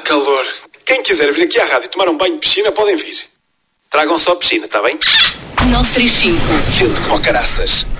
calor. Quem quiser vir aqui à rádio tomar um banho de piscina, podem vir. Tragam só piscina, está bem? 935. Quente como caraças.